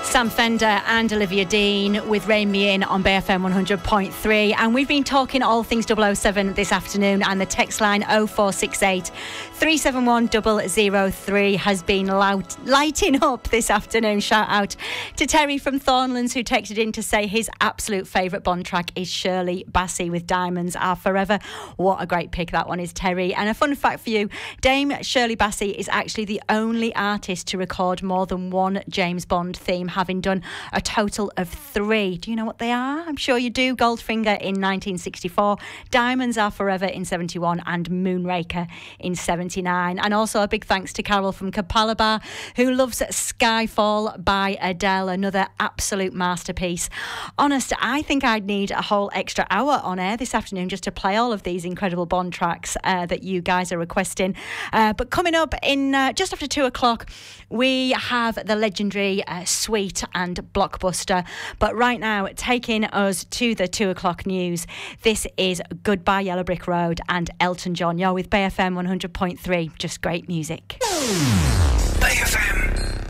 Sam Fender and Olivia Dean with Rein Me In on BFM 100.3, and we've been talking all things 007 this afternoon, and the text line 0468 371 003 has been lighting up this afternoon. Shout out to Terry from Thornlands, who texted in to say his absolute favourite Bond track is Shirley Bassey with Diamonds Are Forever. What a great pick that one is, Terry. And a fun fact for you, Dame Shirley Bassey is actually the only artist to record more than one James Bond theme, having done a total of 3. Do you know what they are? I'm sure you do. Goldfinger in 1964, Diamonds Are Forever in 71, and Moonraker in 79. And also a big thanks to Carol from Capalaba, who loves Skyfall by Adele, another absolute masterpiece. Honest, I think I'd need a whole extra hour on air this afternoon just to play all of these incredible Bond tracks that you guys are requesting. But coming up in just after 2 o'clock, we have the legendary Sweet and Blockbuster. But right now, taking us to the 2 o'clock news, this is Goodbye Yellow Brick Road and Elton John. You're with BFM 100.3, just great music.